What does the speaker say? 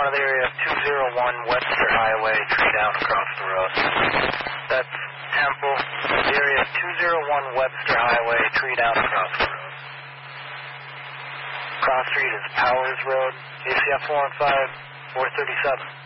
out of the area of 201 Webster Highway, tree down across the road. That's Temple, the area of 201 Webster Highway, tree down across the road. Cross street is Powers Road, ACF 415, 437.